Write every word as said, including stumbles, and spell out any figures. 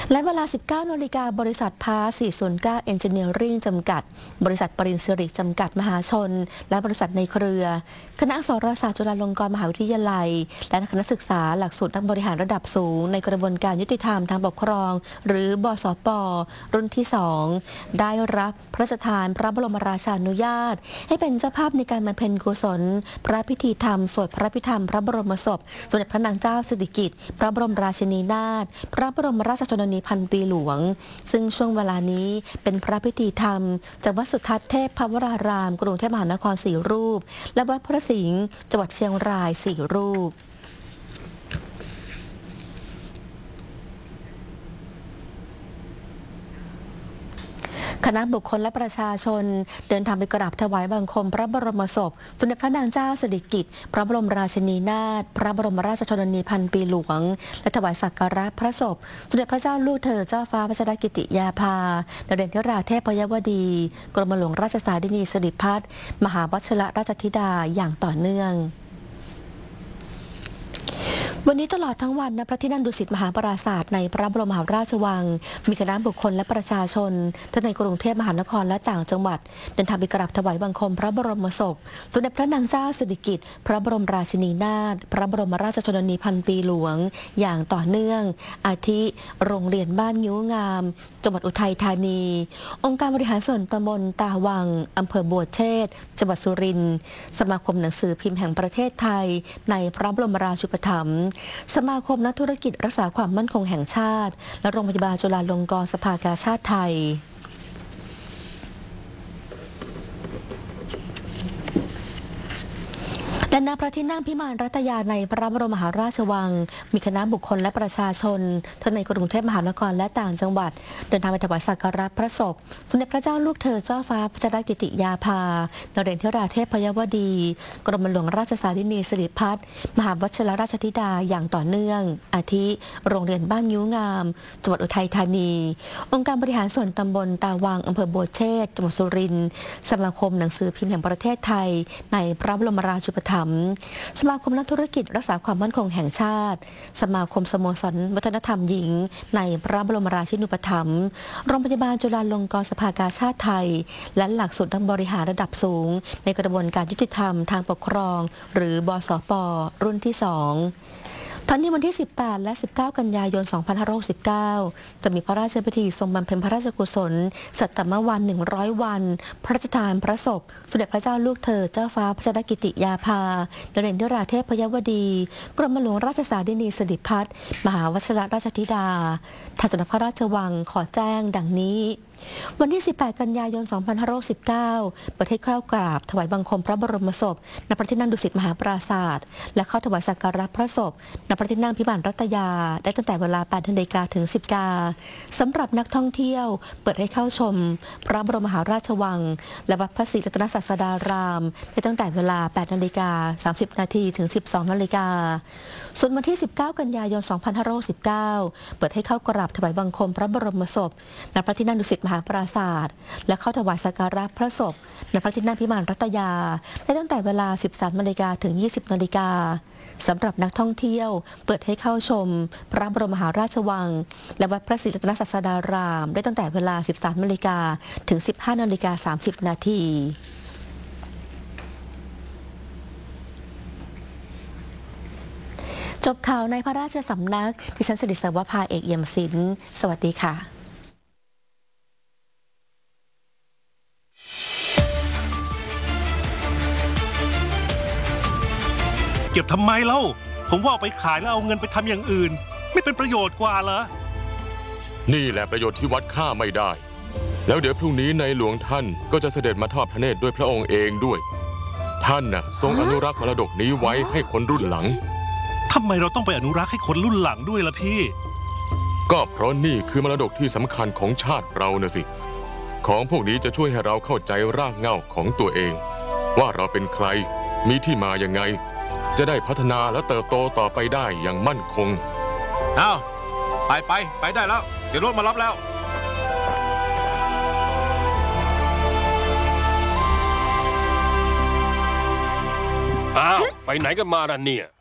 และเวลา สิบเก้า นาฬิกาบริษัทพาสี่ศูนย์เก้า Engineering จำกัดบริษัทปริญสิริจำกัดมหาชนและบริษัทในเครือคณะอักษรศาสตร์จุฬาลงกรณ์มหาวิทยาลัยและคณะศึกษาหลักสูตรนักบริหารระดับสูงในกระบวนการยุติธรรมทางปกครองหรือบสป.รุ่นที่สองได้รับพระราชทานพระบรมราชานุญาตให้เป็นเจ้าภาพในการบำเพ็ญกุศลพระพิธีธรรมสวดพระพิธรรมพระบรมศพสมเด็จพระนางเจ้าสิริกิติ์พระบรมราชินีนาถพระบรมราชชนนีพันปีหลวงซึ่งช่วงเวลานี้เป็นพระพิธีธรรมจากวัดสุทัศน์เทพพระวรารามกรุงเทพมหานครสี่รูปและวัดพระสิงห์จังหวัดเชียงรายสี่รูปคณะบุคคลและประชาชนเดินทางไปกราบถวายบังคมพระบรมศพสมเด็จพระนางเจ้าสิริกิติ์พระบรมราชินีนาถพระบรมราชชนนีพันปีหลวงและถวายสักการะพระศพสมเด็จพระเจ้าลูกเธอเจ้าฟ้าพัชรกิติยาภานเรศวราเทพยวดีกรมหลวงราชสารินีสิริพัฒน์มหาวชิรราชธิดาอย่างต่อเนื่องวันนี้ตลอดทั้งวันณพระที่นั่งดุสิตมหาปราสาทในพระบรมมหาราชวังมีคณะบุคคลและประชาชนทั้งในกรุงเทพมหานครและต่างจังหวัดเดินทางไปกราบถวายบังคมพระบรมศพสมเด็จพระนางเจ้าสิริกิติ์พระบรมราชินีนาถพระบรมราชชนนีพันปีหลวงอย่างต่อเนื่องอาทิโรงเรียนบ้านงิ้วงามจังหวัดอุทัยธานีองค์การบริหารส่วนตำบลตาวังอำเภอบัวเชษฐ์จังหวัดสุรินทร์สมาคมหนังสือพิมพ์แห่งประเทศไทยในพระบรมราชูปถัมภ์สมาคมนักธุรกิจรักษาความมั่นคงแห่งชาติและโรงพยาบาลจุฬาลงกรณ์สภากาชาดไทยและณพระที่นั่งพิมานรัตยาในพระบรมมหาราชวังมีคณะบุคคลและประชาชนทั้งในกรุงเทพมหานครและต่างจังหวัดเดินทางไปถวายสักการะพระศพสมเด็จพระเจ้าลูกเธอเจ้าฟ้าพัชรกิติยาภานเรศวราเทพยวดีกรมหลวงราชสารินีสิริพัฒน์มหาวชิรราชธิดาอย่างต่อเนื่องอาทิโรงเรียนบ้านงิ้วงามจังหวัดอุทัยธานีองค์การบริหารส่วนตำบลตาวังอำเภอบัวเชษฐ์จังหวัดสุรินทร์สมาคมหนังสือพิมพ์แห่งประเทศไทยในพระบรมราชูปถัมภ์สมาคมนักธุรกิจรักษาความมั่นคงแห่งชาติสมาคมสโมสรวัฒนธรรมหญิงในพระบรมราชินูปถัมภ์โรงพยาบาลจุฬาลงกรณ์สภากาชาดไทยและหลักสูตรนักบริหารระดับสูงในกระบวนการยุติธรรมทางปกครองหรือบสป.รุ่นที่สองทั้งนี้วันที่สิบแปดและสิบเก้ากันยายนสองพันห้าร้อยหกสิบเก้าจะมีพระราชพิธีทรงบำเพ็ญพระราชกุศลสัตตมวันหนึ่งร้อยวันพระราชทานพระศพสมเด็จพระเจ้าลูกเธอเจ้าฟ้าพัชรกิติยาภานเรศวราเทพยวดีกรมหลวงราชสารินีสิริพัฒน์มหาวชิรราชธิดาทางสำนักพระราชวังขอแจ้งดังนี้วันที่สิบแปดกันยายนสองพันห้าร้อยสิบเก้าประเทศเข้ากราบถวายบังคมพระบรมศพณพระที่นั่งดุสิตมหาปราสาทและเข้าถวายสักการะพระศพณพระที่นั่งพิมานรัตยาได้ตั้งแต่เวลา แปด นาฬิกาถึง สิบ นาฬิกาสำหรับนักท่องเที่ยวเปิดให้เข้าชมพระบรมมหาราชวังและวัดพระศรีรัตนศาสดารามได้ตั้งแต่เวลา แปด นาฬิกา สามสิบ นาทีถึง สิบสอง นาฬิกาส่วนวันที่สิบเก้ากันยายนสองพันห้าร้อยสิบเก้าเปิดให้เข้ากราบถวายบังคมพระบรมศพณพระที่นั่งดุสิตมหาปราสาทและเข้าถวายสักการะพระศพณพระที่นั่งพิมานรัตยาได้ตั้งแต่เวลา สิบสาม นาฬิกาถึง ยี่สิบ นาฬิกาสำหรับนักท่องเที่ยวเปิดให้เข้าชมพระบรมมหาราชวังและวัดพระศรีรัตนศาสดารามได้ตั้งแต่เวลา สิบสาม นาฬิกาถึง สิบห้า นาฬิกา สามสิบ นาทีจบข่าวในพระราชสำนักดิฉันสิริศวภาเอกเอี่ยมศิลป์สวัสดีค่ะเก็บทำไมเล่าผมว่าเอาไปขายแล้วเอาเงินไปทำอย่างอื่นไม่เป็นประโยชน์กว่าเหรอนี่แหละประโยชน์ที่วัดค่าไม่ได้แล้วเดี๋ยวพรุ่งนี้ในหลวงท่านก็จะเสด็จมาทอดพระเนตรด้วยพระองค์เองด้วยท่านน่ะทรงอนุรักษ์มรดกนี้ไว้ให้คนรุ่นหลังทำไมเราต้องไปอนุรักษ์ให้คนรุ่นหลังด้วยล่ะพี่ก็เพราะนี่คือมรดกที่สำคัญของชาติเราน่ะสิของพวกนี้จะช่วยให้เราเข้าใจรากเหง้าของตัวเองว่าเราเป็นใครมีที่มายังไงจะได้พัฒนาและเติบโตต่อไปได้อย่างมั่นคงอ้าวไปไปไปได้แล้วเดี๋ยวรถมารับแล้วอ้าวไปไหนกันมาล่ะเนี่ย